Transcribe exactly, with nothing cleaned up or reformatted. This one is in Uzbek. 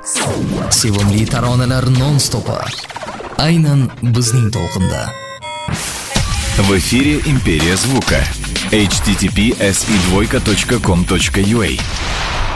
Sevimli taronalar non-stopi. Aynan bizning to'lqinda. В эфире «Империя звука». эйч ти ти пи эс и двойка точка ком точка ю а.